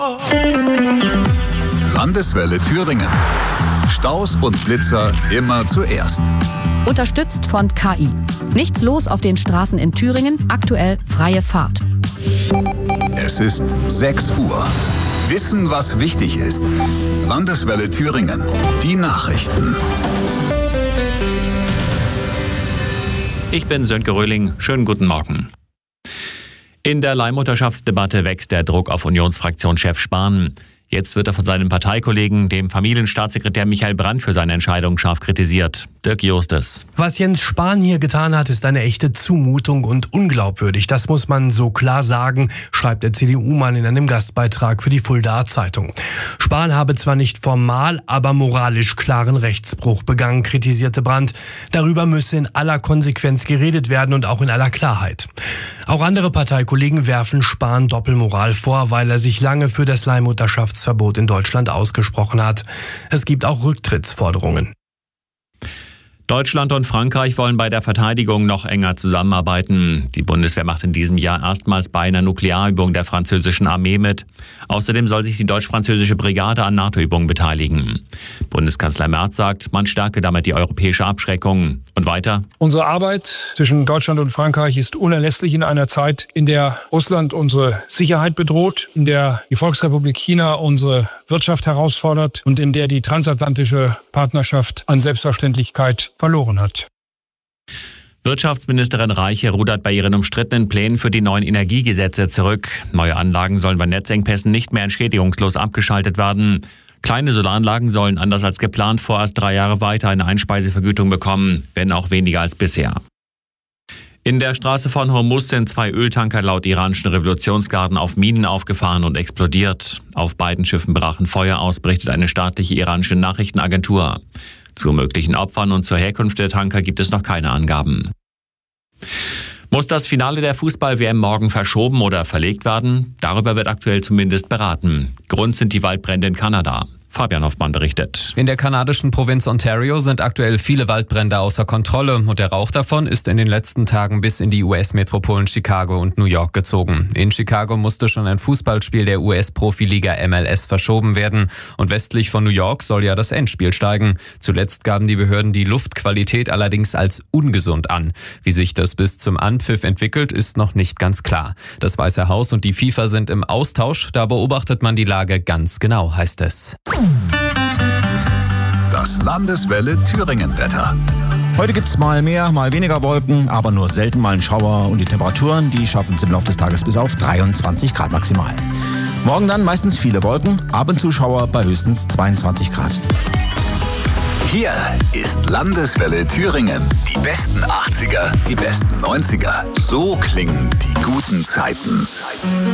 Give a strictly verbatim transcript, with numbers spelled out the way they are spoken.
Landeswelle Thüringen. Staus und Blitzer immer zuerst. Unterstützt von K I. Nichts los auf den Straßen in Thüringen, aktuell freie Fahrt. Es ist sechs Uhr. Wissen, was wichtig ist. Landeswelle Thüringen. Die Nachrichten. Ich bin Sönke Röhling. Schönen guten Morgen. In der Leihmutterschaftsdebatte wächst der Druck auf Unionsfraktionschef Spahn. Jetzt wird er von seinem Parteikollegen, dem Familienstaatssekretär Michael Brandt, für seine Entscheidung scharf kritisiert. Dirk Justes. Was Jens Spahn hier getan hat, ist eine echte Zumutung und unglaubwürdig. Das muss man so klar sagen, schreibt der C D U-Mann in einem Gastbeitrag für die Fuldaer Zeitung. Spahn habe zwar nicht formal, aber moralisch klaren Rechtsbruch begangen, kritisierte Brandt. Darüber müsse in aller Konsequenz geredet werden und auch in aller Klarheit. Auch andere Parteikollegen werfen Spahn Doppelmoral vor, weil er sich lange für das Leihmutterschaftsverbot in Deutschland ausgesprochen hat. Es gibt auch Rücktrittsforderungen. Deutschland und Frankreich wollen bei der Verteidigung noch enger zusammenarbeiten. Die Bundeswehr macht in diesem Jahr erstmals bei einer Nuklearübung der französischen Armee mit. Außerdem soll sich die deutsch-französische Brigade an NATO-Übungen beteiligen. Bundeskanzler Merz sagt, man stärke damit die europäische Abschreckung. Und weiter: Unsere Arbeit zwischen Deutschland und Frankreich ist unerlässlich in einer Zeit, in der Russland unsere Sicherheit bedroht, in der die Volksrepublik China unsere Wirtschaft herausfordert und in der die transatlantische Partnerschaft an Selbstverständlichkeit verloren hat. Wirtschaftsministerin Reiche rudert bei ihren umstrittenen Plänen für die neuen Energiegesetze zurück. Neue Anlagen sollen bei Netzengpässen nicht mehr entschädigungslos abgeschaltet werden. Kleine Solaranlagen sollen anders als geplant vorerst drei Jahre weiter eine Einspeisevergütung bekommen, wenn auch weniger als bisher. In der Straße von Hormuz sind zwei Öltanker laut iranischen Revolutionsgarden auf Minen aufgefahren und explodiert. Auf beiden Schiffen brachen Feuer aus, berichtet eine staatliche iranische Nachrichtenagentur. Zu möglichen Opfern und zur Herkunft der Tanker gibt es noch keine Angaben. Muss das Finale der Fußball-W M morgen verschoben oder verlegt werden? Darüber wird aktuell zumindest beraten. Grund sind die Waldbrände in Kanada. Fabian Hoffmann berichtet. In der kanadischen Provinz Ontario sind aktuell viele Waldbrände außer Kontrolle und der Rauch davon ist in den letzten Tagen bis in die U S-Metropolen Chicago und New York gezogen. In Chicago musste schon ein Fußballspiel der U S-Profiliga M L S verschoben werden und westlich von New York soll ja das Endspiel steigen. Zuletzt gaben die Behörden die Luftqualität allerdings als ungesund an. Wie sich das bis zum Anpfiff entwickelt, ist noch nicht ganz klar. Das Weiße Haus und die FIFA sind im Austausch, da beobachtet man die Lage ganz genau, heißt es. Das Landeswelle Thüringen-Wetter. Heute gibt's mal mehr, mal weniger Wolken, aber nur selten mal einen Schauer und die Temperaturen, die schaffen es im Laufe des Tages bis auf dreiundzwanzig Grad maximal. Morgen dann meistens viele Wolken, ab und zu Schauer bei höchstens zweiundzwanzig Grad. Hier ist Landeswelle Thüringen. Die besten achtziger, die besten neunziger. So klingen die guten Zeiten.